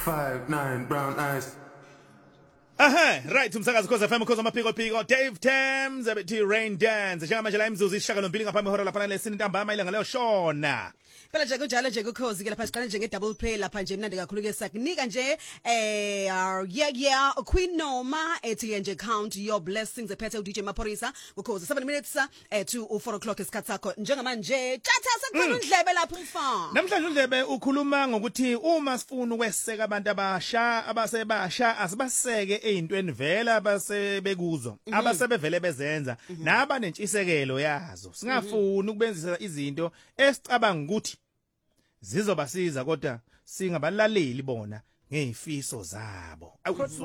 5'9", brown eyes. Right, umsakazi khoza FM khoza amaphiko Dave Thames abethi Rain Dance njengamanje la imzuzu isishagalombili ngaphambi hora lapha lesini ntambama ilanga leyo shona. Phela nje kunjalo nje ukhozi ke lapha siqala nje nge-double play lapha nje mnandi kakhulu ke sakunika nje Queen Noma ethi nje count your blessings ephethe uDJ Maphorisa ukhozi 7 minutes to 4 o'clock isikhathi sakho njengamanje tata sekukhona undlebe lapha umfana. Namhlanje undlebe ukhuluma ngokuthi uma sifuna ukweseka abantu abasha abasebasha asibaseke ezintweni vela abasebekuzo abasebevele bezenza naba nentshisekelo yazo singafuni ukubenzisa izinto esicabanga ukuthi zizobasiza kodwa singabalaleli bona ngezifiso zabo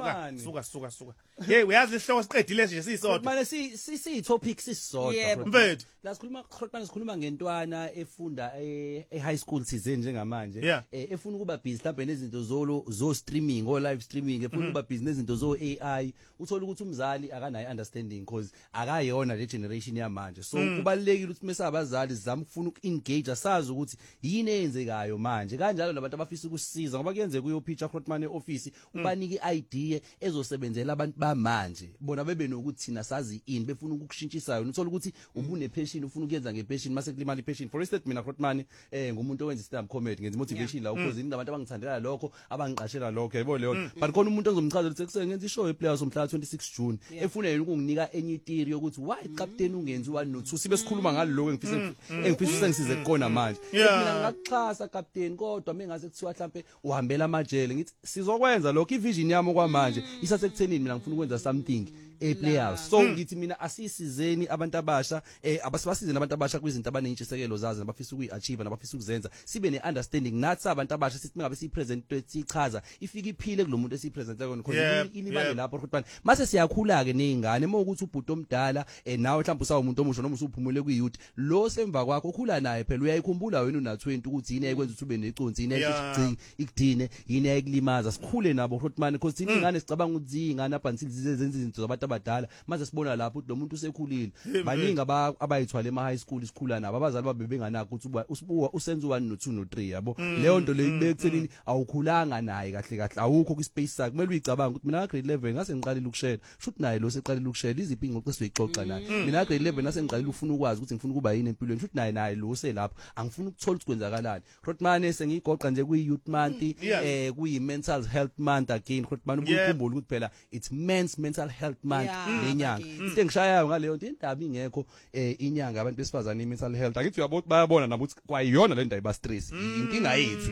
suka hey uyazi isihloko siqedile nje sisodwa manje si topic sisodwa mfethu la sikhuluma ngentwana efunda high school thizeni njengamanje efuna ukuba busy mhlawumbe nezinto zo streaming o live streaming efuna ukuba busy nezinto zo AI uthola ukuthi umzali akanayo understanding because akayona le generation yamanje so kubalekile ukuthi mesabazali sizama ukufuna ukuengage asazi ukuthi yini eyenzekayo manje kanjalo nabantu abafisa ukusiza ngoba kuyenzeka kuyo pitcha Crotman eoffice ubanike idea ezosebenzela abantu bamanje bona bebe nokuthi thina sazi ini befuna ukukushintshisayo uthola ukuthi ubune passion ufuna ukuyenza ngepassion mase kulimali passion for instance mina Crotman ngumuntu owenza stand up comedy ngenza motivation la ukhoze inabantu abangithandela lokho abangiqashela lokho yabo leyo but khona umuntu ozomchazela ukuthi kusenge ngenza ishow ePlayers umhla 26 June efuna yena ukunginika enye theory ukuthi why captain ungenzi 1 no 2 sibe sikhuluma ngaloko engifisa ngisize kukona manje mina ngakuxhasa captain kodwa mengase kuthiwa mhlambe uhambela amajele ngithi sizokwenza lokho ivision yami kwamanje isasekuthenini mina ngifuna ukwenza something ePlayers so ngithi mina asisizeni abantu abasha abasibasizeni abantu abasha kwizinto abanentshisekelo zazo nabafisa ukuyiachieve nabafisa ukuzenza sibe neunderstanding nathi abantu abasha sithi ngabe sipresent sichaza ifika iphile kulomuntu esipresenta kona because ilibale lapho Crotman mase siyakhula ke nezingane uma ukuthi ubhuti omdala nawe mhlawumbe usawu umuntu omusha noma usuphumule kwi-youth lo semva kwakho ukhula naye phela uyayikhumbula wena una 20 ukuthi yini ayikwenza ukuthi ube neconsi yini ayikucing ikudine yini ayikulimaza sikhule nabo Crotman because thina ingane sicabanga ukuthi ingane up until zenza izinto zabantu abadala maze sibona lapho ukuthi lo muntu usekhulile baningi abayithwala ema high school isikhula nabo abazali babe benganakho ukuthi usenza 1 no 2 no 3 yabo leyo nto leyo bekuthenini awukhulanga naye kahle awukho ku space sakhe kumele uyicabanga ukuthi mina grade 11 ngase ngiqalile ukushela shuthi naye lo seqalile ukushela iziphi ingxoxo esizoyixoxa naye mina grade 11 ngase ngiqalile ufuna ukwazi ukuthi ngifuna ukuba yini empilweni shuthi naye lo selapho angifuni ukuthola ukuthi kwenzakalani Crotman sengiyigoqa nje kuyi youth month kuyi mental health month again Crotman ukukhumbula ukuthi phela it's men's mental health month lenyanga into engishayayo ngaleyo nto indaba ingekho inyanga abantu besifazana mental health akithi bayabona nabo ukuthi kwayiyona le ndaba iba stress inkinga yethu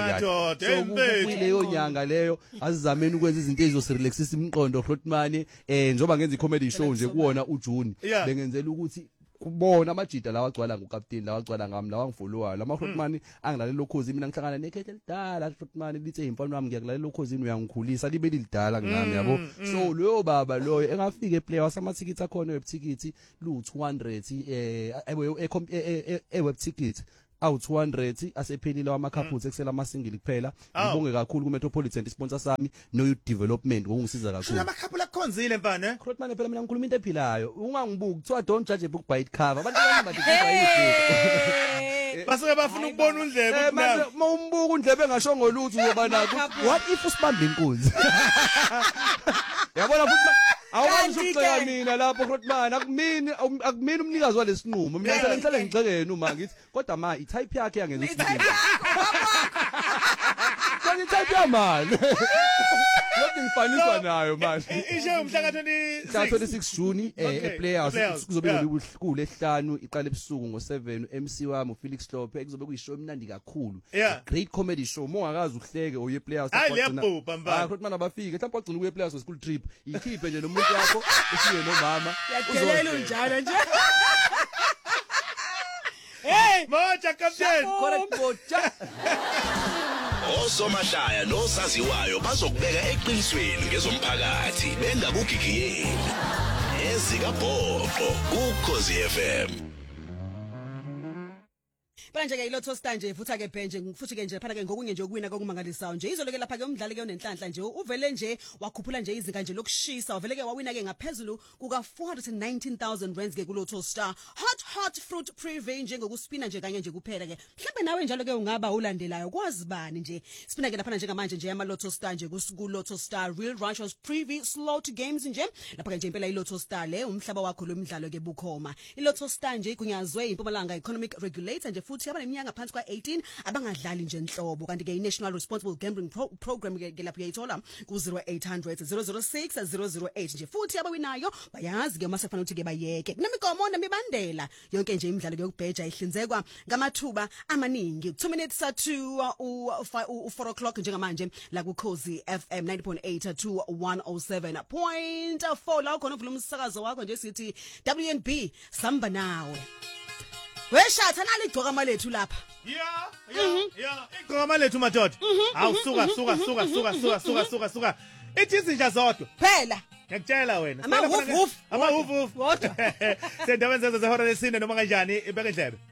leyo nyanga leyo asizameni ukwenza izinto ezizosirelaxisa imqondo Crotman njoba ngenza i-comedy show nje kuwona uJune bengenzela ukuthi kubona amajida lawa agcwala nguCaptain lawa agcwala ngami lawa ngifollowayo lama Crotman angilalela lokhozi mina ngihlangana nekhethe lidala Crotman lithi imfana wami ngiyakulalela lokhozi uyangikhulisa libe lidala ngami yabo so loyo baba loyo engafika ePlayers amathikithi akhona webticket lu 200 web ticket awu 200 asephelile wamakhaphuthi ekusela ama-single kuphela ngibonge kakhulu ku-Metropolitan sponsor sami no youth development ngokungisiza kakhulu amakhaphu lakhonzile mfana Crotman phela mina ngikhuluma into ephilayo ungangibuki kuthiwa don't judge a book by its cover abantu bathi basuke bafuna ukubona undlebe manje uma umbuka undlebe engashongo lutho uyoba nako what if usibambe inkunzi yabona futhi awukwazi ukuxeka mina lapho Crotman akumini umnikazi walesinqumo mina ngihlale ngicekene uma ngithi kodwa ma i-type yakhe yangenza ukuthi i-type yamani lokho ngifaniswa nayo manje isho umhla ka-26 June ePlayers kuzobe kulesihlanu iqala ebusuku ngo7 MC wami uFelix Hlophe kuzobe kuyishow emnandi kakhulu great comedy show mongakazi uhleke oye Players Crotman abafike mhlawumbe agcina kuye Players school trip ikhiphe nje nomuntu yakho usiye nomama uzolela unjalo nje hey moja captain correct moja Osomahlaya nosaziwayo bazokubeka eqinisweni ngezomphakathi bengakugigiyeli ezika Bhoqo ku Khosi FM phela nje ke iLotto Star nje futha ke benje futhi ke nje phana ke ngokunye nje ukuwina kokumangalisayo nje izolo ke lapha ke umdlali ke onenhlanhla nje uvele nje wakhuphula nje izinga nje lokushisa uvele ke wawina ke ngaphezulu kuka 419,000 rands ke kuLotto Star hot fruit preview nje ngokuspina nje kanye nje kuphela ke mhlawumbe nawe njalo ke ungaba ulandelayo kwazi bani nje spina ke lapha nje ngamanje nje amaLotto Star nje kuLotto Star Real Russia's preview slot games nje lapha ke nje impela iLotto Star le umhlaba wakho lomdlalo ke bukhoma iLotto Star nje igunyazwe impumalanga economic regulator nje futhi abaneminyaka phansi kwa 18 abangadlali nje enhlobo kanti ke iNational Responsible Gambling Program ke lapha uyayithola ku 0800 006 008 nje futhi abawinayo bayazi ke masefana ukuthi ke bayeke kunemigomo nemibandela yonke nje imidlalo yokubheja ihlinzekwa ngamathuba amaningi 2 minutes to 4 o'clock njengamanje la ku Khosi FM 90.8 to 107.4 la khona uvula umsakazo wakho nje sithi WNB samba nawe weshatha naligcoka malethu lapha yeah igcoka malethu madoda awusuka suka ithi izinja zodwa phela ngiyakutshela wena ama wuf wodwa sendaweni zezehora lesine noma kanjani ibeke ndlebe